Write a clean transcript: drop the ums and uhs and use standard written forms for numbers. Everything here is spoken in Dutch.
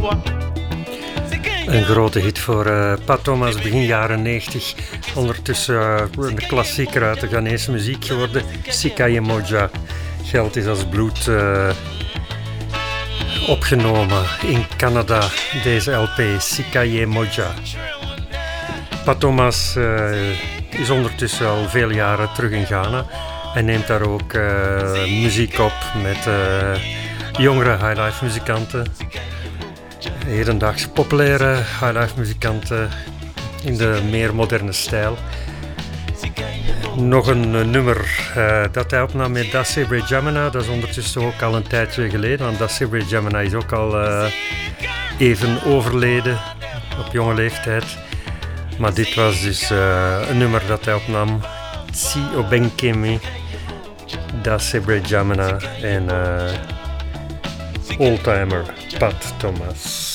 Een grote hit voor Pat Thomas, begin jaren 90. Ondertussen een klassieker uit de Ghanese muziek geworden. Sikaye Moja. Geld is als bloed opgenomen in Canada. Deze LP, Sikaye Moja. Pat Thomas is ondertussen al veel jaren terug in Ghana. Hij neemt daar ook muziek op met jongere highlife muzikanten. Hedendaagse populaire highlife muzikanten in de meer moderne stijl. Nog een nummer dat hij opnam met Dasebre Jamana. Dat is ondertussen ook al een tijdje geleden, want Dasebre Jamana is ook al even overleden op jonge leeftijd. Maar dit was dus een nummer dat hij opnam. Tsi Obenkemi, Dasebre Jamana en oldtimer Pat Thomas.